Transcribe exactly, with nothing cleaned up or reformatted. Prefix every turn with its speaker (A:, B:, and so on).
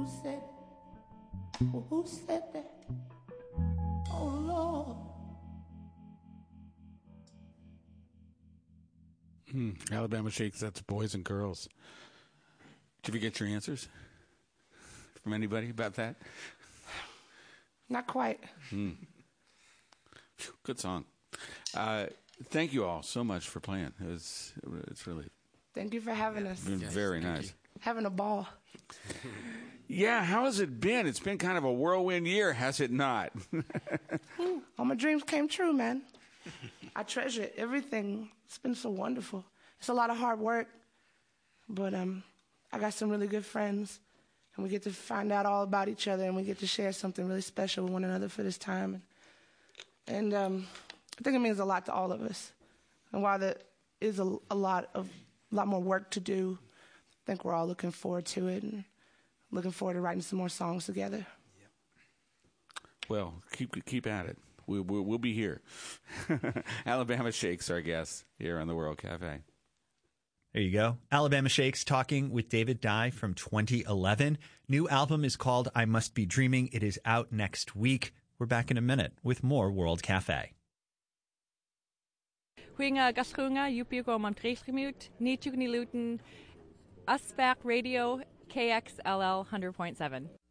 A: Who said that? Who said that? Oh, Lord.
B: Hmm. Alabama Shakes, that's boys and girls. Did you get your answers from anybody about that?
A: Not quite.
B: Hmm. Good song. Uh, thank you all so much for playing. It was, it's really
A: Thank you for having us.
B: been
C: Yes,
B: very
C: thank
B: nice.
C: you.
A: Having a ball.
B: Yeah, how has it been? It's been kind of a whirlwind year, has it not?
A: All my dreams came true, man. I treasure everything. It's been so wonderful. It's a lot of hard work, but um, I got some really good friends, and we get to find out all about each other, and we get to share something really special with one another for this time. And, and um, I think it means a lot to all of us. And while there is a, a lot of a lot more work to do, I think we're all looking forward to it and looking forward to writing some more songs together.
B: Well, keep keep at it. We, we, we'll be here. Alabama Shakes, our guest here on the World Cafe.
D: There you go. Alabama Shakes talking with David Dye from twenty eleven. New album is called I Must Be Dreaming. It is out next week. We're back in a minute with more World Cafe.
E: Huinga gaskunga yupio go mam tres gemut ni chugni luton Usback Radio K X L L one hundred point seven.